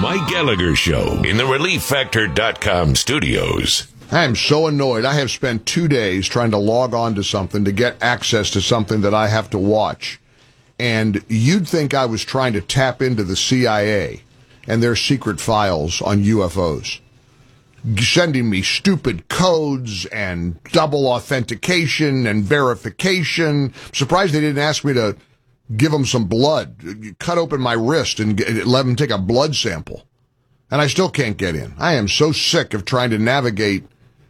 Mike Gallagher Show in the ReliefFactor.com studios. I am so annoyed. I have spent 2 days trying to log on to something to get access to something that I have to watch. And you'd think I was trying to tap into the CIA and their secret files on UFOs. Sending me stupid codes and double authentication and verification. I'm surprised they didn't ask me to give them some blood. Cut open my wrist and let them take a blood sample. And I still can't get in. I am so sick of trying to navigate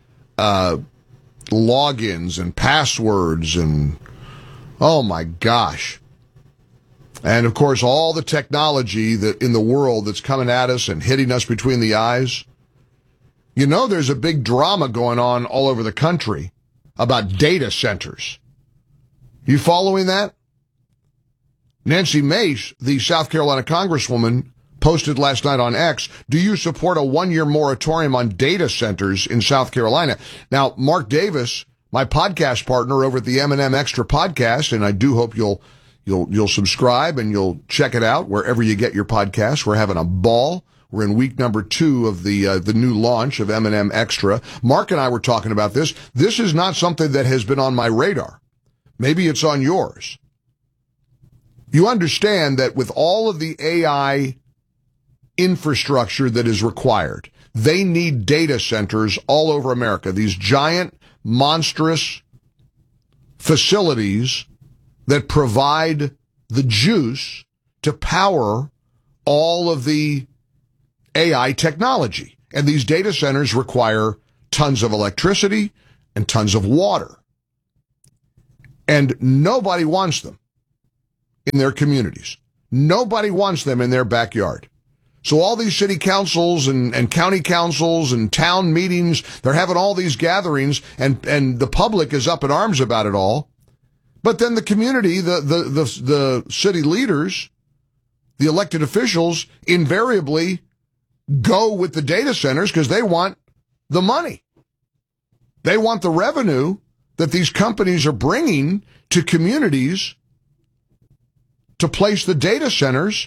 logins and passwords and, oh my gosh. And of course, all the technology that in the world that's coming at us and hitting us between the eyes. You know, there's a big drama going on all over the country about data centers. You following that? Nancy Mace, the South Carolina Congresswoman, posted last night on X, do you support a 1-year moratorium on data centers in South Carolina? Now, Mark Davis, my podcast partner over at the M&M Extra podcast, and I do hope you'll subscribe and you'll check it out wherever you get your podcasts. We're having a ball. We're in week number 2 of the new launch of M&M Extra. Mark and I were talking about this. This is not something that has been on my radar. Maybe it's on yours. You understand that with all of the AI infrastructure that is required, they need data centers all over America. These giant, monstrous facilities that provide the juice to power all of the AI technology. And these data centers require tons of electricity and tons of water. And nobody wants them in their communities. Nobody wants them in their backyard. So all these city councils and county councils and town meetings, they're having all these gatherings and the public is up in arms about it all. But then the community, the city leaders, the elected officials invariably go with the data centers because they want the money. They want the revenue that these companies are bringing to communities to place the data centers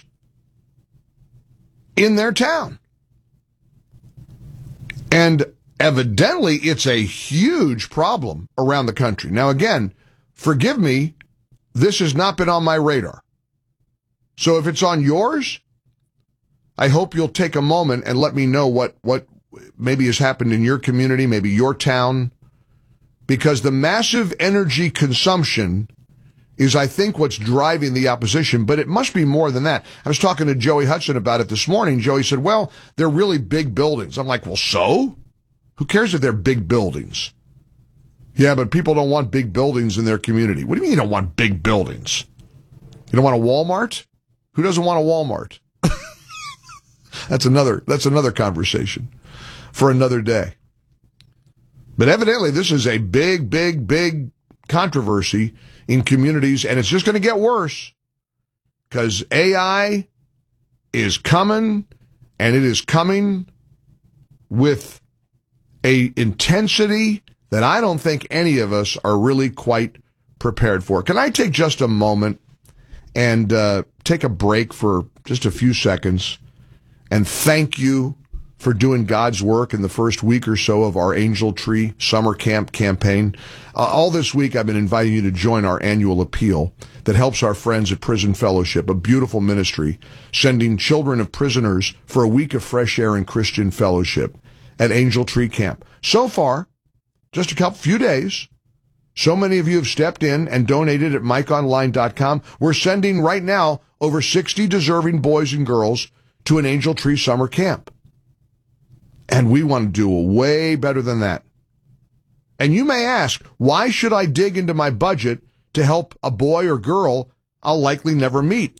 in their town. And evidently, it's a huge problem around the country. Now, again, forgive me, this has not been on my radar. So if it's on yours, I hope you'll take a moment and let me know what maybe has happened in your community, maybe your town, because the massive energy consumption is, I think, what's driving the opposition, but it must be more than that. I was talking to Joey Hudson about it this morning. Joey said, well, they're really big buildings. I'm like, well, so? Who cares if they're big buildings? Yeah, but people don't want big buildings in their community. What do you mean you don't want big buildings? You don't want a Walmart? Who doesn't want a Walmart? That's another conversation for another day. But evidently, this is a big, big, big controversy in communities, and it's just going to get worse because AI is coming, and it is coming with a intensity that I don't think any of us are really quite prepared for. Can I take just a moment and take a break for just a few seconds and thank you for doing God's work in the first week or so of our Angel Tree Summer Camp campaign. All this week, I've been inviting you to join our annual appeal that helps our friends at Prison Fellowship, a beautiful ministry, sending children of prisoners for a week of fresh air and Christian fellowship at Angel Tree Camp. So far, just a few days, so many of you have stepped in and donated at MikeOnline.com. We're sending right now over 60 deserving boys and girls to an Angel Tree Summer Camp. And we want to do way better than that. And you may ask, why should I dig into my budget to help a boy or girl I'll likely never meet?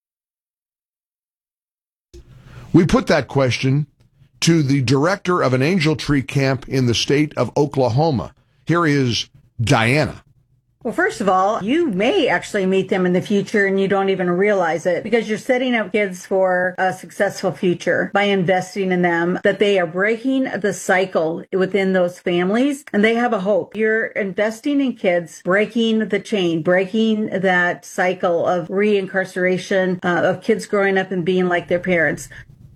We put that question to the director of an Angel Tree camp in the state of Oklahoma. Here is Diana. Well, first of all, you may actually meet them in the future and you don't even realize it because you're setting up kids for a successful future by investing in them, that they are breaking the cycle within those families and they have a hope. You're investing in kids, breaking the chain, breaking that cycle of reincarceration, of kids growing up and being like their parents.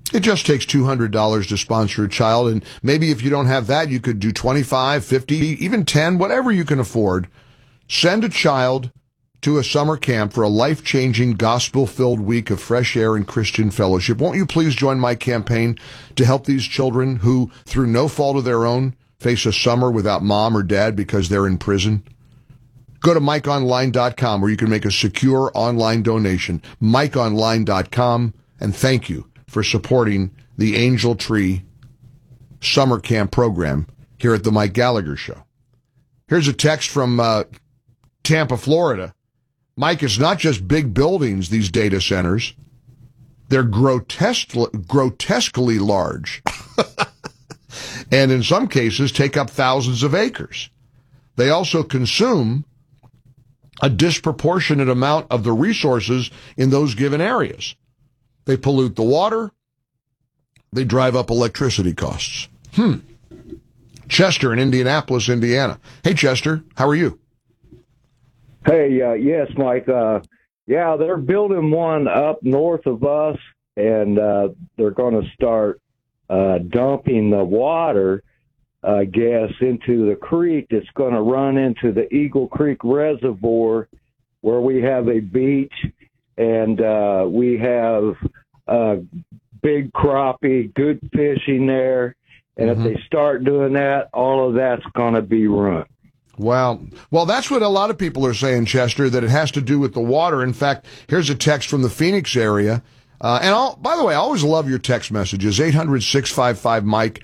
It just takes $200 to sponsor a child, and maybe if you don't have that, you could do 25, 50, even 10, whatever you can afford. Send a child to a summer camp for a life-changing, gospel-filled week of fresh air and Christian fellowship. Won't you please join my campaign to help these children who, through no fault of their own, face a summer without mom or dad because they're in prison? Go to MikeOnline.com where you can make a secure online donation. MikeOnline.com, and thank you for supporting the Angel Tree Summer Camp program here at the Mike Gallagher Show. Here's a text from Tampa, Florida. Mike, it's not just big buildings, these data centers. They're grotesquely large. And in some cases take up thousands of acres. They also consume a disproportionate amount of the resources in those given areas. They pollute the water. They drive up electricity costs. Chester in Indianapolis, Indiana. Hey, Chester, how are you? Hey, yes, Mike. Yeah, they're building one up north of us, and they're going to start dumping the water, I guess, into the creek that's going to run into the Eagle Creek Reservoir, where we have a beach, and we have big crappie, good fishing there. And if they start doing that, all of that's going to be ruined. Wow. Well, that's what a lot of people are saying, Chester, that it has to do with the water. In fact, here's a text from the Phoenix area. By the way, I always love your text messages. 800-655-MIKE,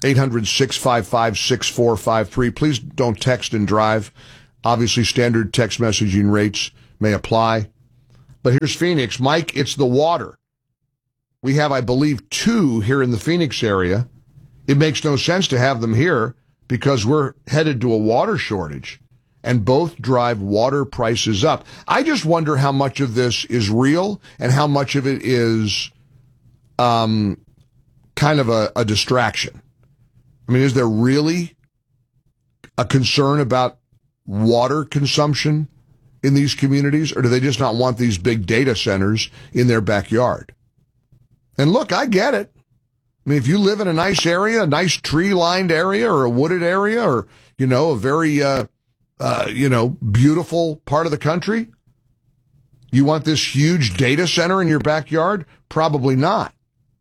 800-655-6453. Please don't text and drive. Obviously, standard text messaging rates may apply. But here's Phoenix. Mike, it's the water. We have, I believe, 2 here in the Phoenix area. It makes no sense to have them here because we're headed to a water shortage, and both drive water prices up. I just wonder how much of this is real and how much of it is kind of a distraction. I mean, is there really a concern about water consumption in these communities, or do they just not want these big data centers in their backyard? And look, I get it. I mean, if you live in a nice area, a nice tree-lined area or a wooded area or, a very, beautiful part of the country, you want this huge data center in your backyard? Probably not.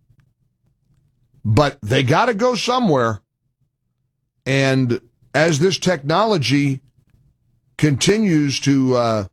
But they got to go somewhere. And as this technology continues to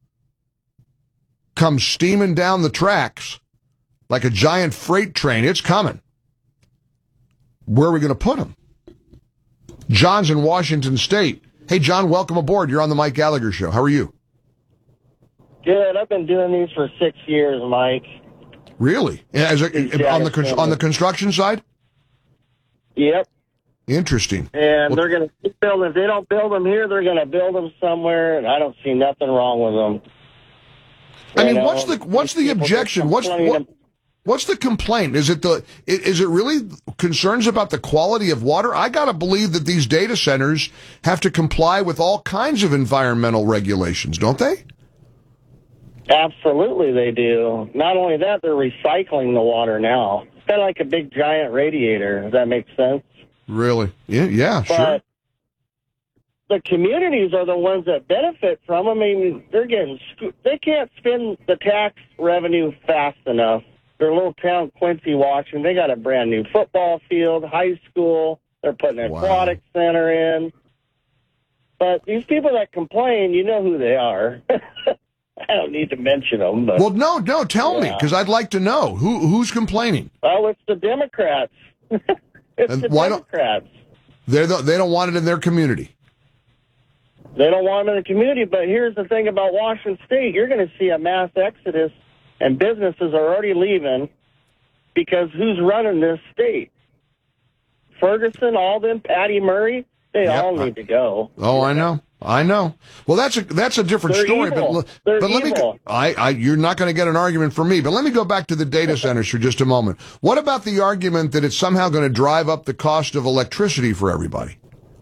come steaming down the tracks like a giant freight train, it's coming. Where are we going to put them? John's in Washington State. Hey, John, welcome aboard. You're on the Mike Gallagher Show. How are you? Good. I've been doing these for 6 years, Mike. Really? On the construction side? Yep. Interesting. And they're going to keep building. If they don't build them here, they're going to build them somewhere, and I don't see nothing wrong with them. I mean, what's the objection? What's the complaint? Is it really concerns about the quality of water? I got to believe that these data centers have to comply with all kinds of environmental regulations, don't they? Absolutely, they do. Not only that, they're recycling the water now. It's kind of like a big giant radiator. Does that make sense? Really? Yeah, sure. But the communities are the ones that benefit from them. I mean, they can't spend the tax revenue fast enough. Their little town, Quincy, Washington, they got a brand new football field, high school. They're putting an aquatic center in. But these people that complain, you know who they are. I don't need to mention them. But, well, no, tell me, because I'd like to know. Who's complaining? Well, it's the Democrats. Democrats. They don't want it in their community. They don't want it in the community, but here's the thing about Washington State. You're going to see a mass exodus, and businesses are already leaving because who's running this state? Ferguson, Alden, Patty Murray, they all need to go. Oh, I know. Well, that's a different story. Evil. But let me. You're not going to get an argument from me. But let me go back to the data centers for just a moment. What about the argument that it's somehow going to drive up the cost of electricity for everybody?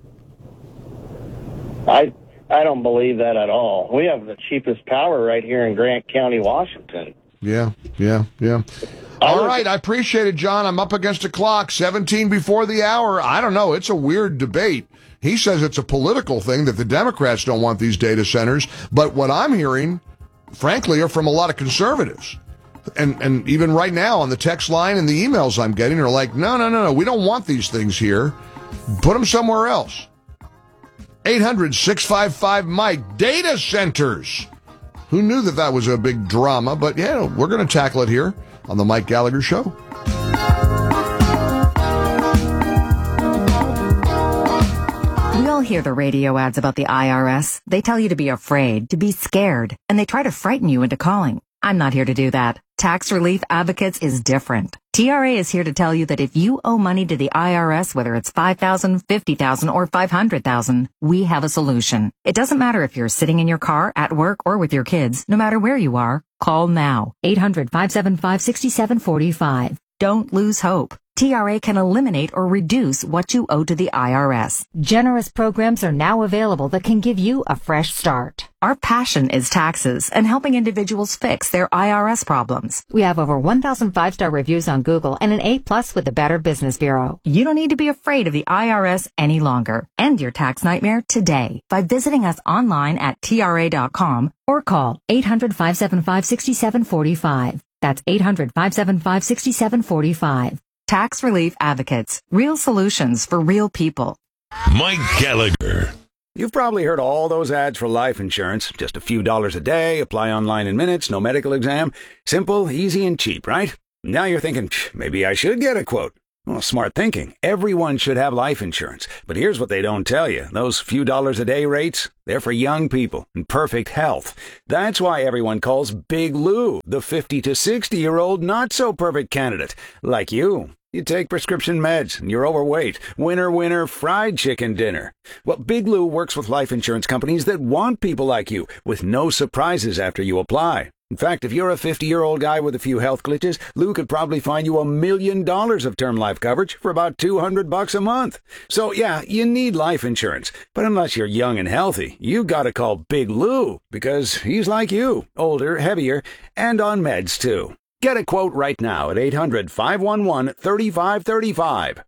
I don't believe that at all. We have the cheapest power right here in Grant County, Washington. Yeah. All right, I appreciate it, John. I'm up against the clock, 17 before the hour. I don't know. It's a weird debate. He says it's a political thing that the Democrats don't want these data centers. But what I'm hearing, frankly, are from a lot of conservatives. And even right now on the text line and the emails I'm getting are like, no, we don't want these things here. Put them somewhere else. 800-655-MIKE. Data centers. Who knew that was a big drama? But yeah, we're going to tackle it here on the Mike Gallagher Show. We all hear the radio ads about the IRS. They tell you to be afraid, to be scared, and they try to frighten you into calling. I'm not here to do that. Tax Relief Advocates is different. TRA is here to tell you that if you owe money to the IRS, whether it's $5,000, $50,000, or $500,000, we have a solution. It doesn't matter if you're sitting in your car, at work, or with your kids. No matter where you are, call now. 800-575-6745. Don't lose hope. TRA can eliminate or reduce what you owe to the IRS. Generous programs are now available that can give you a fresh start. Our passion is taxes and helping individuals fix their IRS problems. We have over 1,000 5-star reviews on Google and an A+ with the Better Business Bureau. You don't need to be afraid of the IRS any longer. End your tax nightmare today by visiting us online at TRA.com or call 800-575-6745. That's 800-575-6745. Tax Relief Advocates. Real solutions for real people. Mike Gallagher. You've probably heard all those ads for life insurance. Just a few dollars a day, apply online in minutes, no medical exam. Simple, easy, and cheap, right? Now you're thinking, maybe I should get a quote. Well, smart thinking. Everyone should have life insurance. But here's what they don't tell you. Those few dollars a day rates, they're for young people in perfect health. That's why everyone calls Big Lou the 50 to 60-year-old not-so-perfect candidate. Like you. You take prescription meds, and you're overweight. Winner, fried chicken dinner. Well, Big Lou works with life insurance companies that want people like you, with no surprises after you apply. In fact, if you're a 50-year-old guy with a few health glitches, Lou could probably find you $1 million of term life coverage for about $200 a month. So yeah, you need life insurance. But unless you're young and healthy, you gotta call Big Lou, because he's like you, older, heavier, and on meds too. Get a quote right now at 800-511-3535,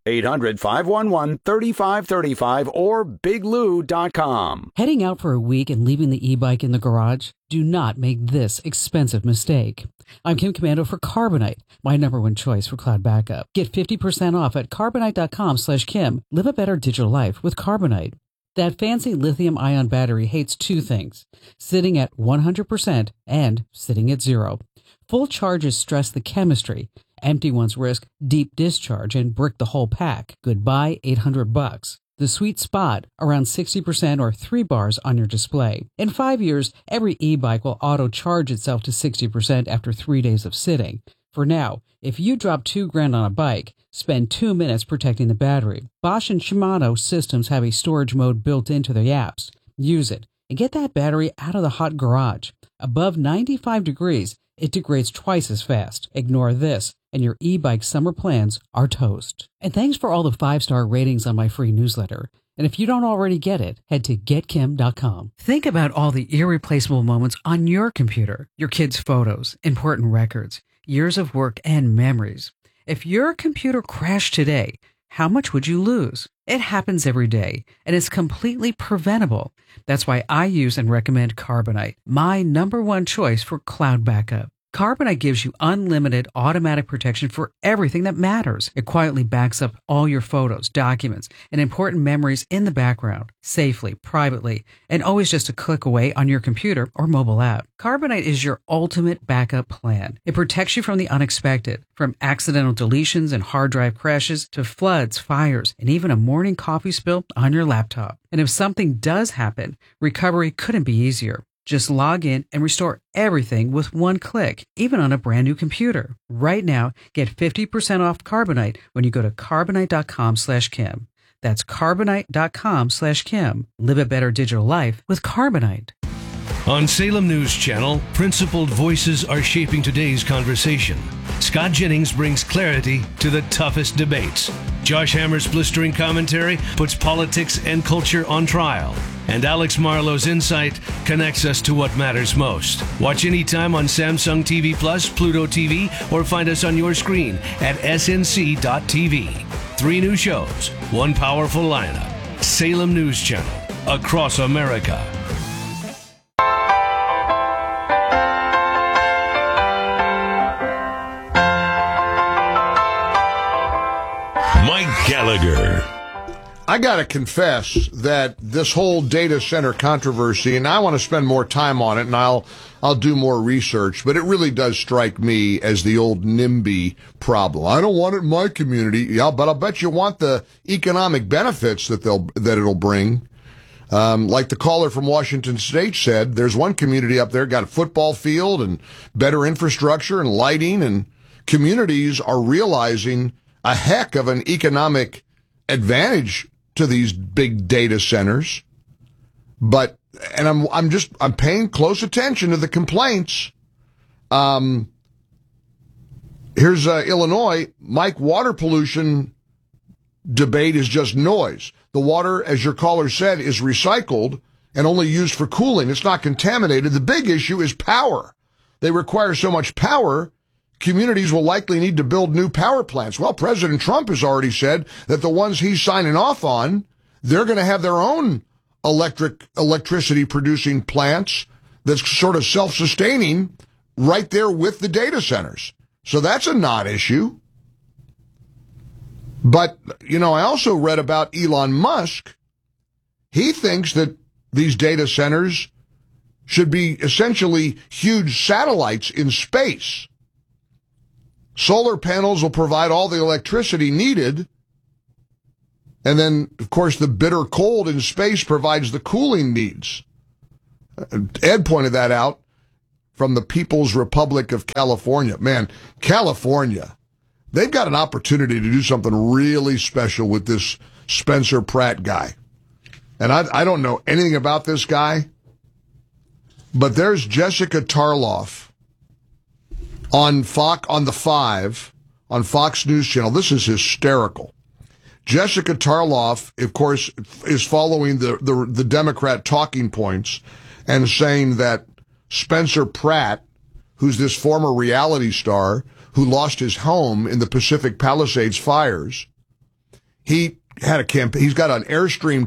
800-511-3535, or biglou.com. Heading out for a week and leaving the e-bike in the garage? Do not make this expensive mistake. I'm Kim Commando for Carbonite, my #1 choice for cloud backup. Get 50% off at Carbonite.com/Kim. Live a better digital life with Carbonite. That fancy lithium-ion battery hates two things: sitting at 100% and sitting at 0. Full charges stress the chemistry. Empty ones risk deep discharge and brick the whole pack. Goodbye $800. The sweet spot, around 60% or 3 bars on your display. In 5 years, every e-bike will auto-charge itself to 60% after 3 days of sitting. For now, if you drop $2,000 on a bike, spend 2 minutes protecting the battery. Bosch and Shimano systems have a storage mode built into their apps. Use it and get that battery out of the hot garage. Above 95 degrees, it degrades twice as fast. Ignore this, and your e-bike summer plans are toast. And thanks for all the 5-star ratings on my free newsletter. And if you don't already get it, head to getkim.com. Think about all the irreplaceable moments on your computer. Your kids' photos, important records, years of work, and memories. If your computer crashed today, how much would you lose? It happens every day, and it's completely preventable. That's why I use and recommend Carbonite, my #1 choice for cloud backup. Carbonite gives you unlimited automatic protection for everything that matters. It quietly backs up all your photos, documents, and important memories in the background, safely, privately, and always just a click away on your computer or mobile app. Carbonite is your ultimate backup plan. It protects you from the unexpected, from accidental deletions and hard drive crashes to floods, fires, and even a morning coffee spill on your laptop. And if something does happen, recovery couldn't be easier. Just log in and restore everything with one click, even on a brand new computer. Right now, get 50% off Carbonite when you go to Carbonite.com/Kim. That's Carbonite.com/Kim. Live a better digital life with Carbonite. On Salem News Channel, principled voices are shaping today's conversation. Scott Jennings brings clarity to the toughest debates. Josh Hammer's blistering commentary puts politics and culture on trial. And Alex Marlowe's insight connects us to what matters most. Watch anytime on Samsung TV Plus, Pluto TV, or find us on your screen at snc.tv. 3 new shows, 1 powerful lineup. Salem News Channel, across America. Mike Gallagher. I got to confess that this whole data center controversy, and I want to spend more time on it, and I'll do more research, but it really does strike me as the old NIMBY problem. I don't want it in my community. Yeah, but I'll bet you want the economic benefits that it'll bring. Like the caller from Washington State said, there's one community up there got a football field and better infrastructure and lighting, and communities are realizing a heck of an economic advantage to these big data centers. But, and I'm paying close attention to the complaints. Here's Illinois. Mike, water pollution debate is just noise. The water, as your caller said, is recycled and only used for cooling. It's not contaminated. The big issue is power. They require so much power, communities will likely need to build new power plants. Well, President Trump has already said that the ones he's signing off on, they're going to have their own electricity producing plants that's sort of self-sustaining right there with the data centers. So that's a non-issue. But, you know, I also read about Elon Musk. He thinks that these data centers should be essentially huge satellites in space. Solar panels will provide all the electricity needed. And then, of course, the bitter cold in space provides the cooling needs. Ed pointed that out from the People's Republic of California. Man, California, they've got an opportunity to do something really special with this Spencer Pratt guy. And I don't know anything about this guy, but there's Jessica Tarloff on Fox News Channel. This is hysterical. Jessica Tarloff, of course, is following the Democrat talking points and saying that Spencer Pratt, who's this former reality star who lost his home in the Pacific Palisades fires, he had a campaign. He's got an Airstream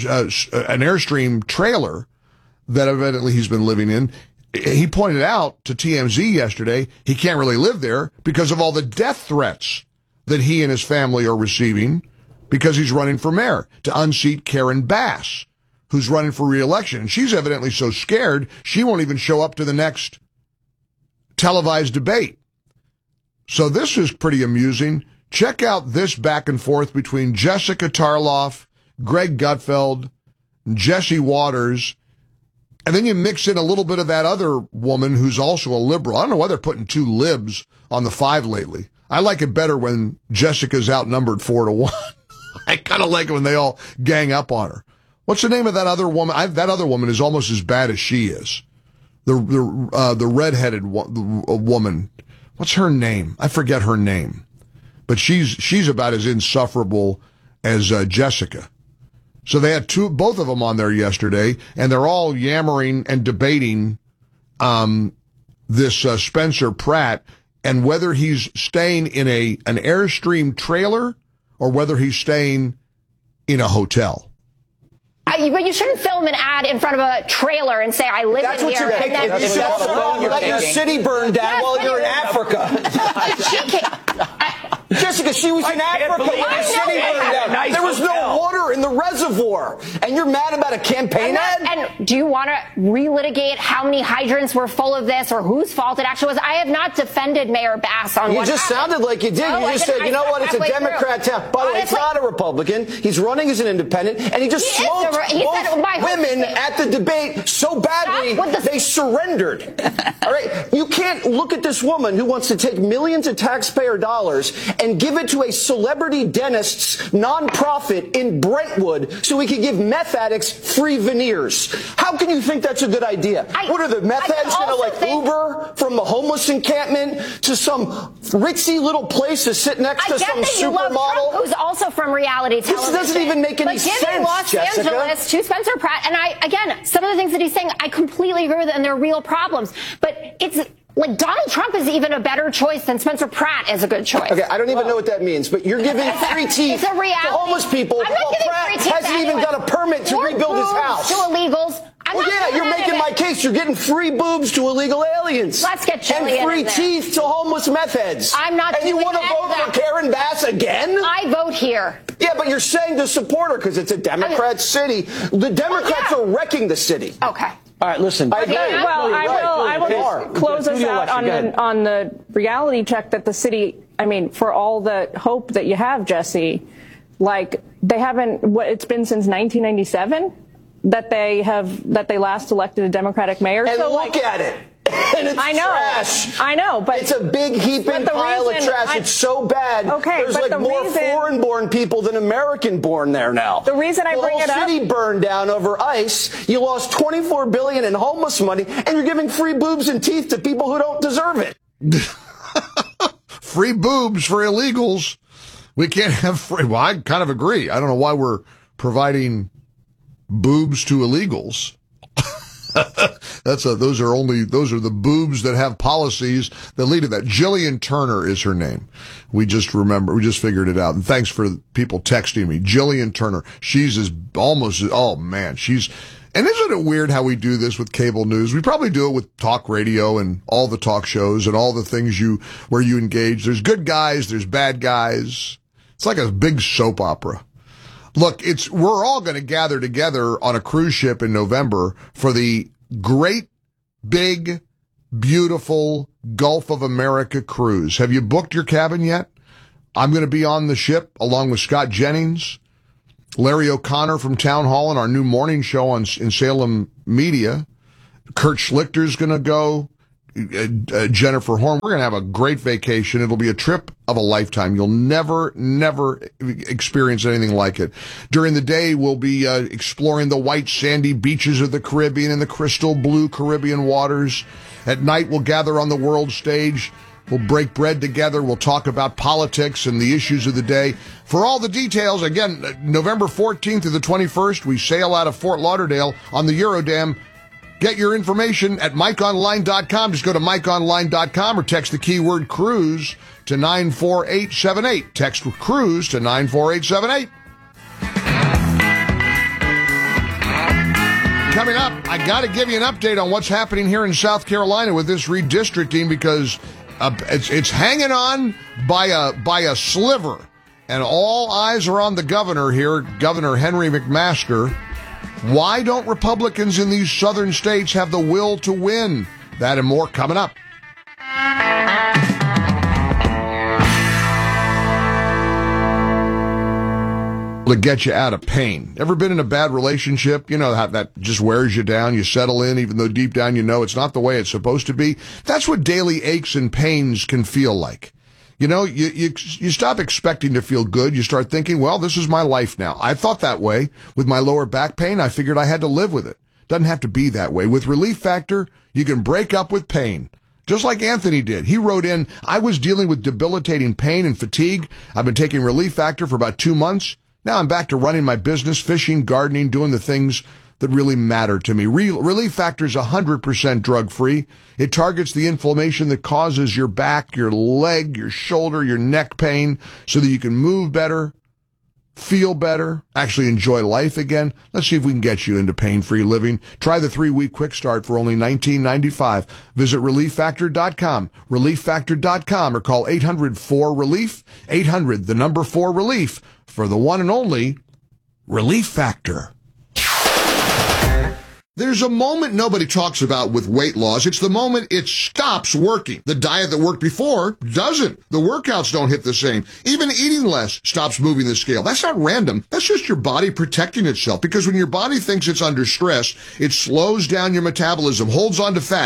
trailer that evidently he's been living in. He pointed out to TMZ yesterday he can't really live there because of all the death threats that he and his family are receiving because he's running for mayor to unseat Karen Bass, who's running for re-election. And she's evidently so scared she won't even show up to the next televised debate. So this is pretty amusing. Check out this back and forth between Jessica Tarloff, Greg Gutfeld, Jesse Waters, and then you mix in a little bit of that other woman who's also a liberal. I don't know why they're putting 2 libs on the 5 lately. I like it better when Jessica's outnumbered 4-1. I kind of like it when they all gang up on her. What's the name of that other woman? That other woman is almost as bad as she is. The redheaded woman. What's her name? I forget her name. But she's about as insufferable as Jessica. So they had both of them on there yesterday, and they're all yammering and debating this Spencer Pratt and whether he's staying in an Airstream trailer or whether he's staying in a hotel. But you shouldn't film an ad in front of a trailer and say, I live in here. That's what you're picking. You should also let your city burn down while you're in Africa. Jessica, she was in Africa when the city burned down. There was no water in the reservoir. And you're mad about a campaign ad? And do you want to relitigate how many hydrants were full of this or whose fault it actually was? I have not defended Mayor Bass on what You just sounded like you did. No, you just said, you know what, it's a Democrat town. By the way, it's not a Republican. He's running as an independent, and he just smoked both women at the debate so badly they surrendered. All right? You can't look at this woman who wants to take millions of taxpayer dollars and give it to a celebrity dentist's nonprofit in Brent, Brentwood so we could give meth addicts free veneers. How can you think that's a good idea? What are the meth heads going to Uber from the homeless encampment to some ritzy little place to sit next to some supermodel? Who's also from reality television. This doesn't even make any sense, But giving Los Angeles to Spencer Pratt, and again, some of the things that he's saying, I completely agree with, and they're real problems. But it's like Donald Trump is even a better choice than Spencer Pratt is a good choice. Okay, I don't even know what that means, but you're giving free teeth to homeless people while Pratt hasn't even got a permit to rebuild his house. To illegals. You're making my case. You're getting free boobs to illegal aliens. Let's get Jillian and free teeth to homeless meth heads. I'm not And you want to vote for Karen Bass again? I vote here. Yeah, but you're saying to support her because it's a Democrat city. The Democrats are wrecking the city. Okay. All right, listen. I agree. Well, I will just close us out on the reality check that the city, I mean, for all the hope that you have, Jesse, like they haven't, it's been since 1997 that they last elected a Democratic mayor. And so look at it. And it's trash. I know, but it's a big heaping pile of trash. It's so bad. Okay, there's like more foreign-born people than American-born there now. The reason I bring it up, the whole city burned down over ICE. You lost $24 billion in homeless money, and you're giving free boobs and teeth to people who don't deserve it. Free boobs for illegals. We can't have free. Well, I kind of agree. I don't know why we're providing boobs to illegals. Those are the boobs that have policies that lead to that. Jillian Turner is her name. We just figured it out. And thanks for people texting me. Jillian Turner. She's and isn't it weird how we do this with cable news? We probably do it with talk radio and all the talk shows and all the things where you engage. There's good guys, there's bad guys. It's like a big soap opera. Look, we're all going to gather together on a cruise ship in November for the great, big, beautiful Gulf of America cruise. Have you booked your cabin yet? I'm going to be on the ship along with Scott Jennings, Larry O'Connor from Town Hall and our new morning show in Salem Media. Kurt Schlichter's going to go. Jennifer Horn. We're going to have a great vacation. It'll be a trip of a lifetime. You'll never experience anything like it. During the day, we'll be exploring the white sandy beaches of the Caribbean and the crystal blue Caribbean waters. At night, we'll gather on the world stage. We'll break bread together. We'll talk about politics and the issues of the day. For all the details, again, November 14th to the 21st, we sail out of Fort Lauderdale on the Eurodam. Get your information at MikeOnline.com. Just go to MikeOnline.com or text the keyword cruise to 94878. Text cruise to 94878. Coming up, I got to give you an update on what's happening here in South Carolina with this redistricting because it's hanging on by a sliver. And all eyes are on the governor here, Governor Henry McMaster. Why don't Republicans in these southern states have the will to win? That and more coming up. To get you out of pain. Ever been in a bad relationship? You know how that just wears you down. You settle in even though deep down you know it's not the way it's supposed to be. That's what daily aches and pains can feel like. You know, you stop expecting to feel good. You start thinking, well, this is my life now. I thought that way. With my lower back pain, I figured I had to live with it. Doesn't have to be that way. With Relief Factor, you can break up with pain. Just like Anthony did. He wrote in, I was dealing with debilitating pain and fatigue. I've been taking Relief Factor for about 2 months. Now I'm back to running my business, fishing, gardening, doing the things that really matter to me. Relief Factor is 100% drug-free. It targets the inflammation that causes your back, your leg, your shoulder, your neck pain so that you can move better, feel better, actually enjoy life again. Let's see if we can get you into pain-free living. Try the 3-week quick start for only $19.95. Visit ReliefFactor.com, ReliefFactor.com, or call 800-4-RELIEF, 800-4-RELIEF, for the one and only Relief Factor. There's a moment nobody talks about with weight loss. It's the moment it stops working. The diet that worked before doesn't. The workouts don't hit the same. Even eating less stops moving the scale. That's not random. That's just your body protecting itself. Because when your body thinks it's under stress, it slows down your metabolism, holds on to fat,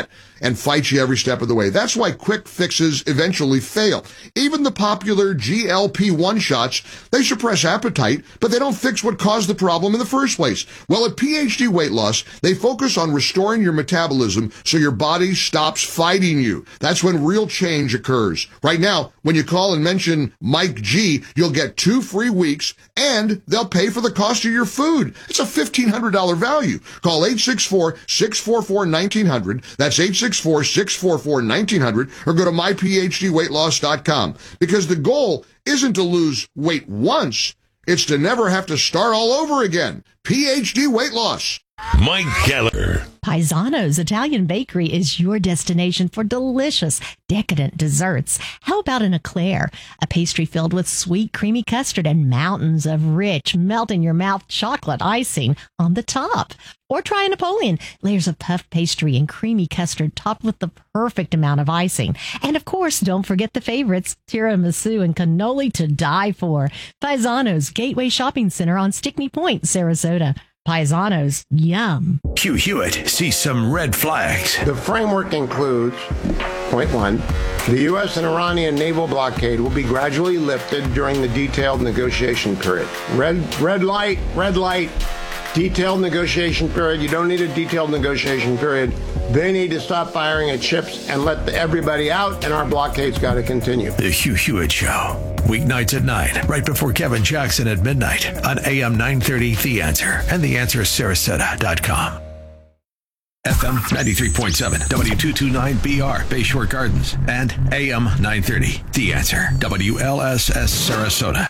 and fight you every step of the way. That's why quick fixes eventually fail. Even the popular GLP-1 shots, they suppress appetite, but they don't fix what caused the problem in the first place. Well, at PhD Weight Loss, they focus on restoring your metabolism so your body stops fighting you. That's when real change occurs. Right now, when you call and mention Mike G, you'll get 2 free weeks, and they'll pay for the cost of your food. It's a $1,500 value. Call 864-644-1900. That's 864-644-1900, or go to myphdweightloss.com. Because the goal isn't to lose weight once, it's to never have to start all over again. PhD Weight Loss. Mike Gallagher. Paisano's Italian Bakery is your destination for delicious, decadent desserts. How about an eclair, a pastry filled with sweet, creamy custard and mountains of rich, melt-in-your-mouth chocolate icing on the top? Or try a Napoleon, layers of puff pastry and creamy custard topped with the perfect amount of icing. And of course, don't forget the favorites, tiramisu and cannoli to die for. Paisano's Gateway Shopping Center on Stickney Point, Sarasota. Paisanos, yum. Hugh Hewitt sees some red flags. The framework includes, point 1, the U.S. and Iranian naval blockade will be gradually lifted during the detailed negotiation period. Red light, detailed negotiation period. You don't need a detailed negotiation period. They need to stop firing at ships and let everybody out, and our blockade's got to continue. The Hugh Hewitt Show. Weeknights at 9, right before Kevin Jackson at midnight on AM 930 The Answer and TheAnswerSarasota.com. FM 93.7, W229BR, Bayshore Gardens, and AM 930 The Answer, WLSS Sarasota.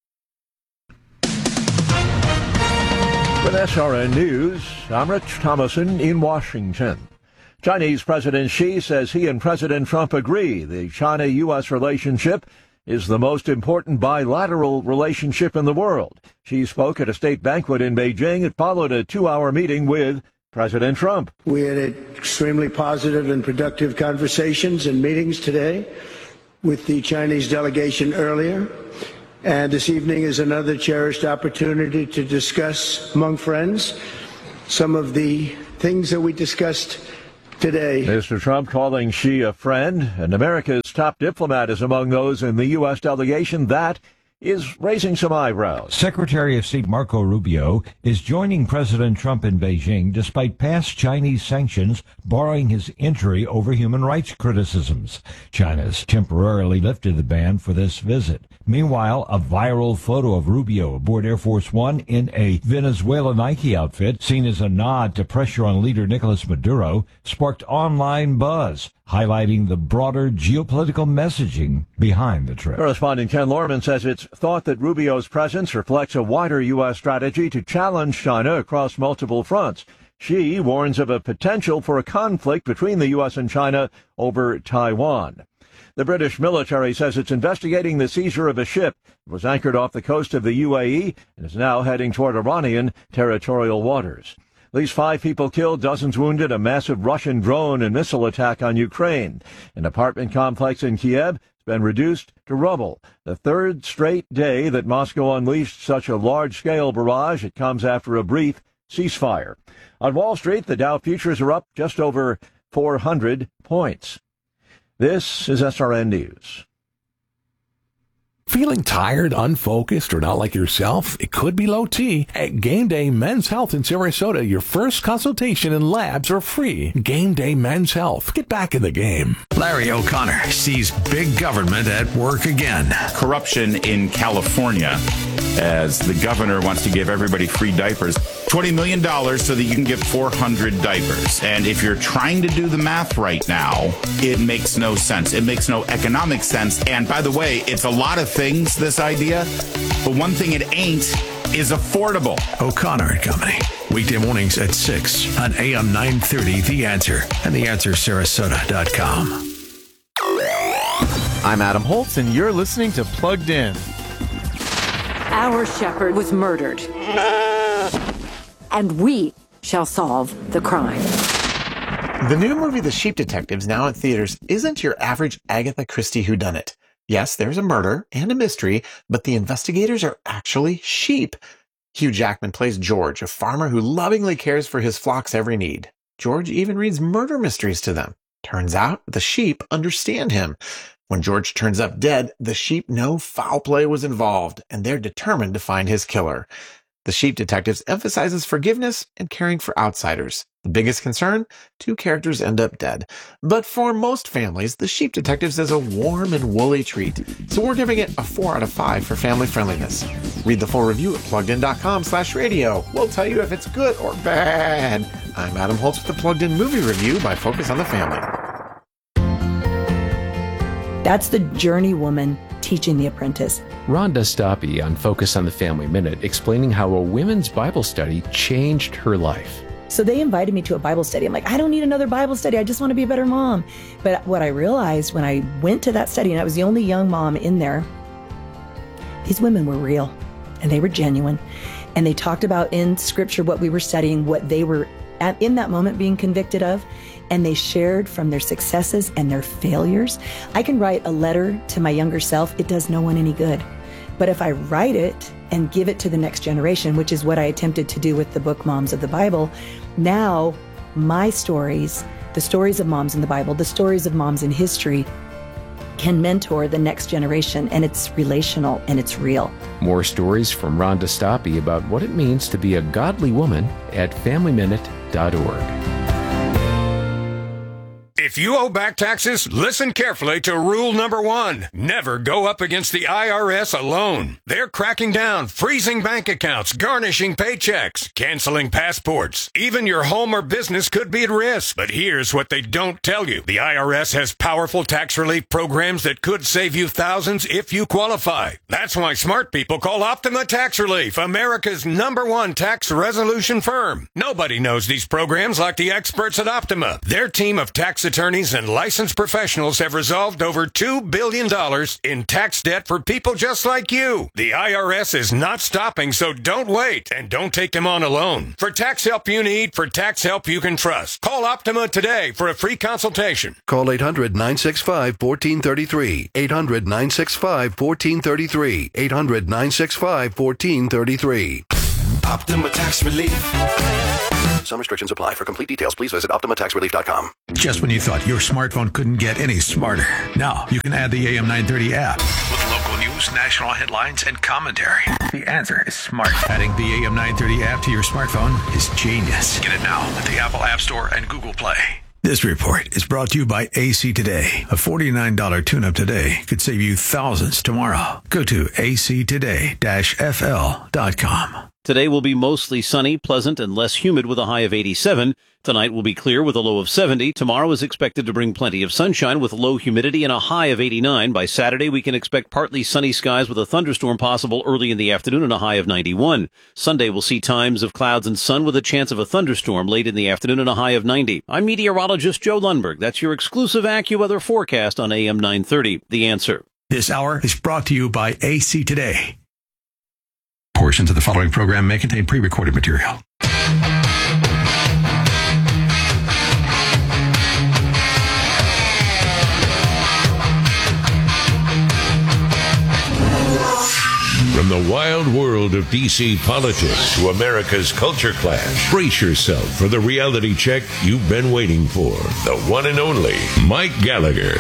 With SRN News, I'm Rich Thomason in Washington. Chinese President Xi says he and President Trump agree the China-U.S. relationship is the most important bilateral relationship in the world. Xi spoke at a state banquet in Beijing. It followed a 2-hour meeting with President Trump. We had extremely positive and productive conversations and meetings today with the Chinese delegation earlier. And this evening is another cherished opportunity to discuss among friends some of the things that we discussed today. Mr. Trump calling Xi a friend, and America's top diplomat is among those in the U.S. delegation. That is raising some eyebrows. Secretary of State Marco Rubio is joining President Trump in Beijing despite past Chinese sanctions barring his entry over human rights criticisms. China's temporarily lifted the ban for this visit. Meanwhile, a viral photo of Rubio aboard Air Force One in a Venezuela Nike outfit, seen as a nod to pressure on leader Nicolas Maduro, sparked online buzz, highlighting the broader geopolitical messaging behind the trip. Correspondent Ken Lorman says it's thought that Rubio's presence reflects a wider U.S. strategy to challenge China across multiple fronts. Xi warns of a potential for a conflict between the U.S. and China over Taiwan. The British military says it's investigating the seizure of a ship that was anchored off the coast of the UAE and is now heading toward Iranian territorial waters. At least 5 people killed, dozens wounded, a massive Russian drone and missile attack on Ukraine. An apartment complex in Kiev has been reduced to rubble. The third straight day that Moscow unleashed such a large-scale barrage. It comes after a brief ceasefire. On Wall Street, the Dow futures are up just over 400 points. This is SRN News. Feeling tired, unfocused, or not like yourself? It could be low T. At Game Day Men's Health in Sarasota, your first consultation and labs are free. Game Day Men's Health. Get back in the game. Larry O'Connor sees big government at work again. Corruption in California, as the governor wants to give everybody free diapers. $20 million so that you can get 400 diapers. And if you're trying to do the math right now, it makes no sense. It makes no economic sense. And by the way, it's a lot of things, this idea, but one thing it ain't is affordable. O'Connor and Company. Weekday mornings at 6 on AM 930 The Answer and TheAnswerSarasota.com. I'm Adam Holtz, and you're listening to Plugged In. Our shepherd was murdered, and we shall solve the crime. The new movie The Sheep Detectives, now in theaters, isn't your average Agatha Christie whodunit. Yes, there's a murder and a mystery, but the investigators are actually sheep. Hugh Jackman plays George, a farmer who lovingly cares for his flock's every need. George even reads murder mysteries to them. Turns out the sheep understand him. When George turns up dead, the sheep know foul play was involved, and they're determined to find his killer. The Sheep Detectives emphasizes forgiveness and caring for outsiders. The biggest concern? 2 characters end up dead. But for most families, The Sheep Detectives is a warm and woolly treat. So we're giving it a 4 out of 5 for family friendliness. Read the full review at PluggedIn.com/radio. We'll tell you if it's good or bad. I'm Adam Holtz with the Plugged In Movie Review by Focus on the Family. That's the journey woman teaching the apprentice. Rhonda Stoppe on Focus on the Family Minute explaining how a women's Bible study changed her life. So they invited me to a Bible study. I'm like, I don't need another Bible study. I just want to be a better mom. But what I realized when I went to that study, and I was the only young mom in there, these women were real and they were genuine. And they talked about in Scripture what we were studying, what they were in that moment being convicted of. And they shared from their successes and their failures. I can write a letter to my younger self. It does no one any good. But if I write it and give it to the next generation, which is what I attempted to do with the book Moms of the Bible, now my stories, the stories of moms in the Bible, the stories of moms in history, can mentor the next generation, and it's relational and it's real. More stories from Rhonda Stoppe about what it means to be a godly woman at FamilyMinute.org. If you owe back taxes, listen carefully to rule number 1. Never go up against the IRS alone. They're cracking down, freezing bank accounts, garnishing paychecks, canceling passports. Even your home or business could be at risk. But here's what they don't tell you. The IRS has powerful tax relief programs that could save you thousands if you qualify. That's why smart people call Optima Tax Relief, America's #1 tax resolution firm. Nobody knows these programs like the experts at Optima. Their team of tax attorneys and licensed professionals have resolved over $2 billion in tax debt for people just like you. The IRS is not stopping, so don't wait and don't take them on alone. For tax help you need, for tax help you can trust, call Optima today for a free consultation. Call 800-965-1433. 800-965-1433. 800-965-1433. Optima Tax Relief. Some restrictions apply. For complete details, please visit OptimaTaxRelief.com. Just when you thought your smartphone couldn't get any smarter, now you can add the AM 930 app. With local news, national headlines, and commentary. The answer is smart. Adding the AM 930 app to your smartphone is genius. Get it now at the Apple App Store and Google Play. This report is brought to you by AC Today. A $49 tune-up today could save you thousands tomorrow. Go to actoday-fl.com. Today will be mostly sunny, pleasant, and less humid with a high of 87. Tonight will be clear with a low of 70. Tomorrow is expected to bring plenty of sunshine with low humidity and a high of 89. By Saturday, we can expect partly sunny skies with a thunderstorm possible early in the afternoon and a high of 91. Sunday will see times of clouds and sun with a chance of a thunderstorm late in the afternoon and a high of 90. I'm meteorologist Joe Lundberg. That's your exclusive AccuWeather forecast on AM 930. The Answer. This hour is brought to you by AC Today. Portions of the following program may contain pre-recorded material. From the wild world of D.C. politics to America's culture clash, brace yourself for the reality check you've been waiting for. The one and only Mike Gallagher.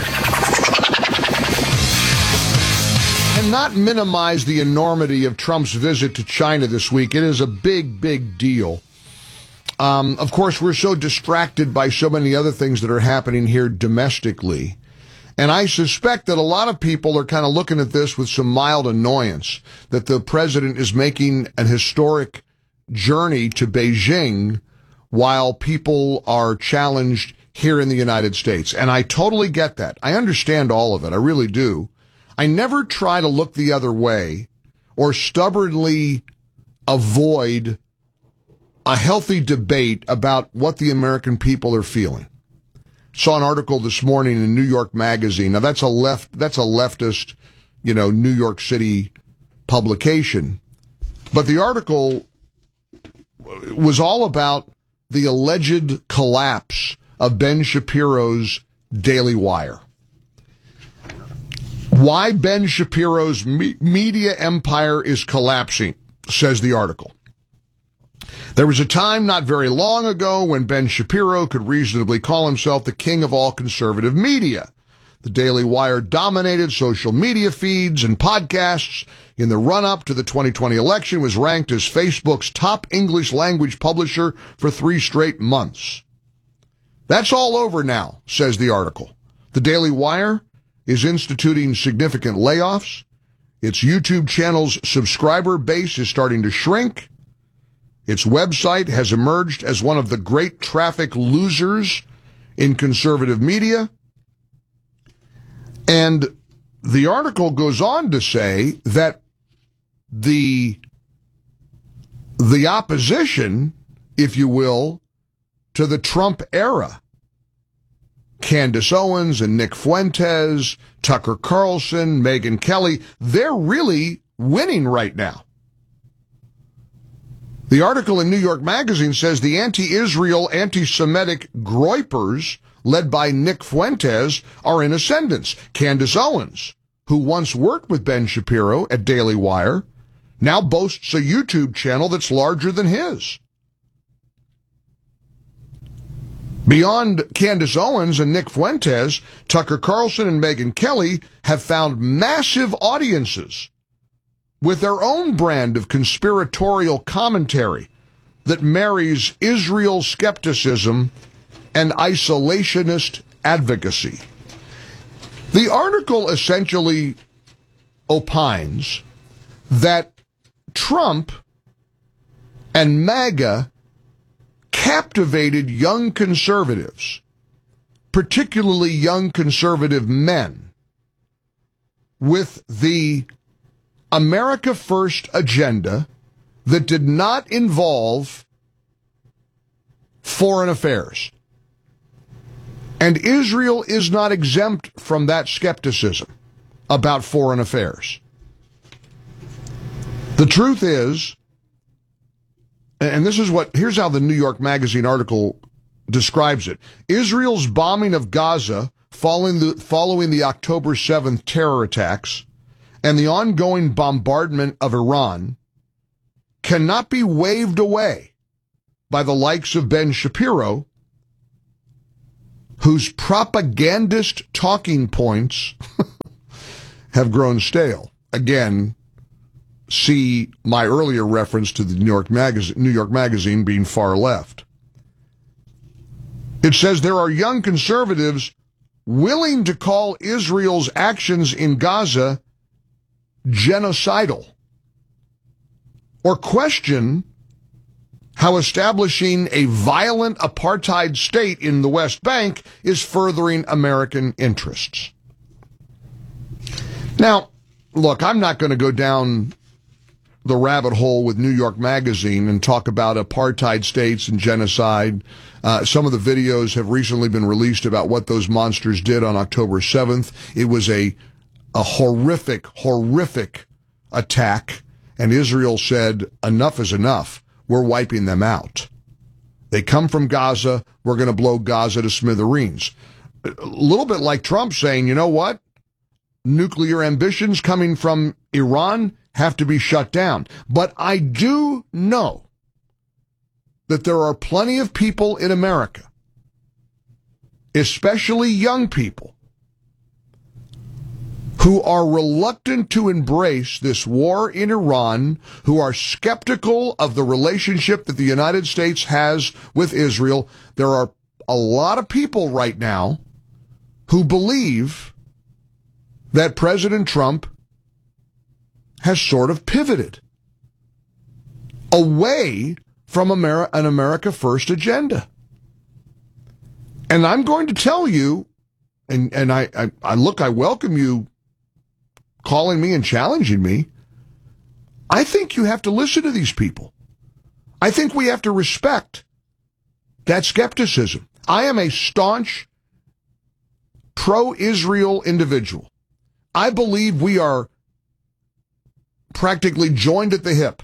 And not minimize the enormity of Trump's visit to China this week. It is a big, big deal. Of course, we're so distracted by so many other things that are happening here domestically. And I suspect that a lot of people are kind of looking at this with some mild annoyance that the president is making an historic journey to Beijing while people are challenged here in the United States. And I totally get that. I understand all of it. I really do. I never try to look the other way or stubbornly avoid a healthy debate about what the American people are feeling. Saw an article this morning in New York Magazine. Now that's a leftist, New York City publication. But the article was all about the alleged collapse of Ben Shapiro's Daily Wire. Why Ben Shapiro's media empire is collapsing, says the article. There was a time not very long ago when Ben Shapiro could reasonably call himself the king of all conservative media. The Daily Wire dominated social media feeds and podcasts. In the run-up to the 2020 election, was ranked as Facebook's top English language publisher for 3 straight months. That's all over now, says the article. The Daily Wire is instituting significant layoffs. Its YouTube channel's subscriber base is starting to shrink. Its website has emerged as one of the great traffic losers in conservative media. And the article goes on to say that the opposition, if you will, to the Trump era, Candace Owens and Nick Fuentes, Tucker Carlson, Megyn Kelly, they're really winning right now. The article in New York Magazine says the anti-Israel, anti-Semitic groypers, led by Nick Fuentes, are in ascendance. Candace Owens, who once worked with Ben Shapiro at Daily Wire, now boasts a YouTube channel that's larger than his. Beyond Candace Owens and Nick Fuentes, Tucker Carlson and Megyn Kelly have found massive audiences with their own brand of conspiratorial commentary that marries Israel skepticism and isolationist advocacy. The article essentially opines that Trump and MAGA captivated young conservatives, particularly young conservative men, with the America First agenda that did not involve foreign affairs. And Israel is not exempt from that skepticism about foreign affairs. The truth is, and here's how the New York Magazine article describes it. Israel's bombing of Gaza following the October 7th terror attacks and the ongoing bombardment of Iran cannot be waved away by the likes of Ben Shapiro, whose propagandist talking points have grown stale. Again, see my earlier reference to the New York Magazine being far left. It says there are young conservatives willing to call Israel's actions in Gaza genocidal, or question how establishing a violent apartheid state in the West Bank is furthering American interests. Now, look, I'm not going to go down the rabbit hole with New York Magazine and talk about apartheid states and genocide. Some of the videos have recently been released about what those monsters did on October 7th. It was a horrific attack, and Israel said, enough is enough. We're wiping them out. They come from Gaza. We're going to blow Gaza to smithereens. A little bit like Trump saying, you know what? Nuclear ambitions coming from Iran have to be shut down. But I do know that there are plenty of people in America, especially young people, who are reluctant to embrace this war in Iran, who are skeptical of the relationship that the United States has with Israel. There are a lot of people right now who believe that President Trump has sort of pivoted away from an America First agenda. And I'm going to tell you, and I welcome you calling me and challenging me. I think you have to listen to these people. I think we have to respect that skepticism. I am a staunch pro-Israel individual. I believe we are practically joined at the hip.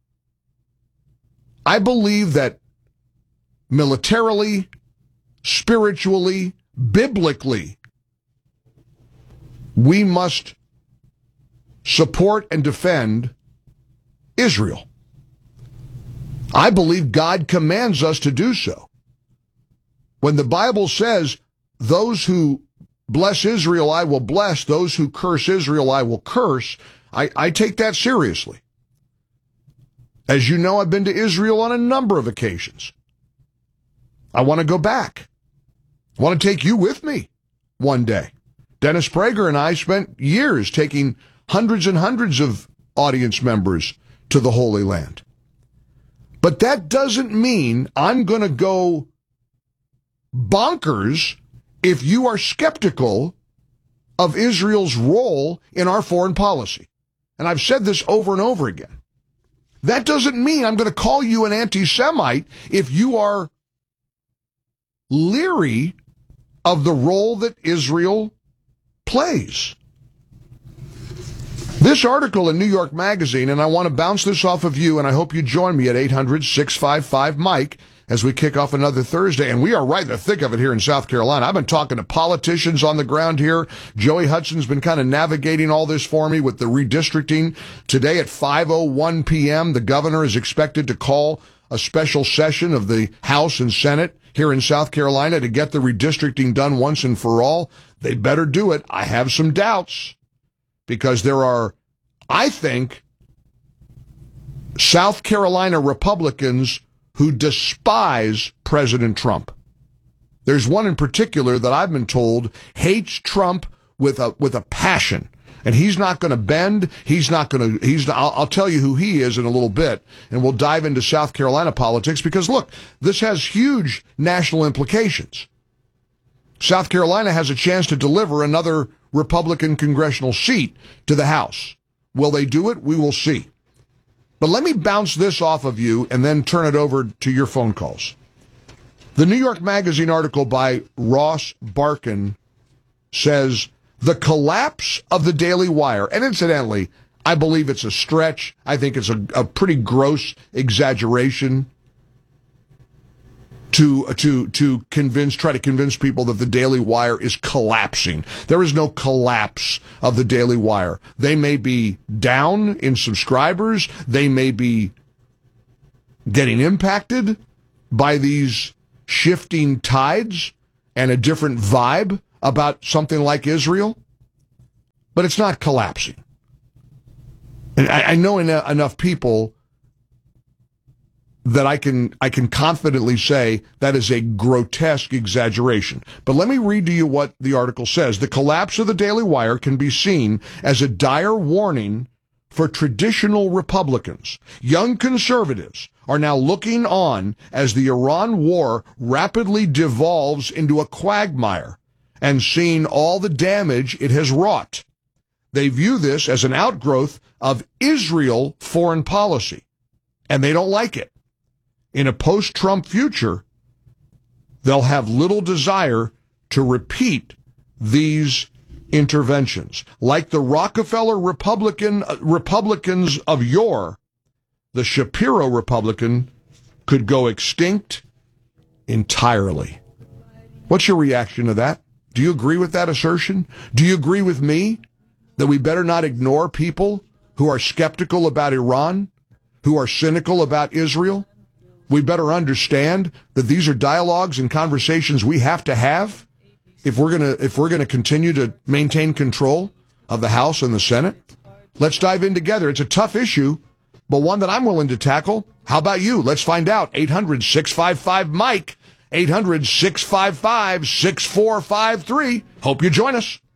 I believe that militarily, spiritually, biblically, we must support and defend Israel. I believe God commands us to do so. When the Bible says, those who bless Israel I will bless, those who curse Israel I will curse, I take that seriously. As you know, I've been to Israel on a number of occasions. I want to go back. I want to take you with me one day. Dennis Prager and I spent years taking hundreds and hundreds of audience members to the Holy Land. But that doesn't mean I'm going to go bonkers if you are skeptical of Israel's role in our foreign policy. And I've said this over and over again. That doesn't mean I'm going to call you an anti-Semite if you are leery of the role that Israel plays. This article in New York Magazine, and I want to bounce this off of you, and I hope you join me at 800-655-MIKE as we kick off another Thursday. And we are right in the thick of it here in South Carolina. I've been talking to politicians on the ground here. Joey Hudson's been kind of navigating all this for me with the redistricting. Today at 5:01 p.m., the governor is expected to call a special session of the House and Senate here in South Carolina to get the redistricting done once and for all. They better do it. I have some doubts because there are, I think, South Carolina Republicans who despise President Trump. There's one in particular that I've been told hates Trump with a passion. And he's not going to bend. I'll tell you who he is in a little bit, and we'll dive into South Carolina politics because, look, this has huge national implications. South Carolina has a chance to deliver another Republican congressional seat to the House. Will they do it? We will see. But let me bounce this off of you and then turn it over to your phone calls. The New York Magazine article by Ross Barkan says, the collapse of the Daily Wire, and incidentally, I believe it's a stretch. I think it's a pretty gross exaggeration to try to convince people that the Daily Wire is collapsing. There is no collapse of the Daily Wire. They may be down in subscribers. They may be getting impacted by these shifting tides and a different vibe about something like Israel, but it's not collapsing. And I know enough people that I can confidently say that is a grotesque exaggeration. But let me read to you what the article says. The collapse of the Daily Wire can be seen as a dire warning for traditional Republicans. Young conservatives are now looking on as the Iran war rapidly devolves into a quagmire and seeing all the damage it has wrought. They view this as an outgrowth of Israel foreign policy, and they don't like it. In a post-Trump future, they'll have little desire to repeat these interventions. Like the Rockefeller Republicans of yore, the Shapiro Republican could go extinct entirely. What's your reaction to that? Do you agree with that assertion? Do you agree with me that we better not ignore people who are skeptical about Iran, who are cynical about Israel? We better understand that these are dialogues and conversations we have to have if we're going to continue to maintain control of the House and the Senate. Let's dive in together. It's a tough issue, but one that I'm willing to tackle. How about you? Let's find out. 800-655-MIKE. 800-655-6453. Hope you join us.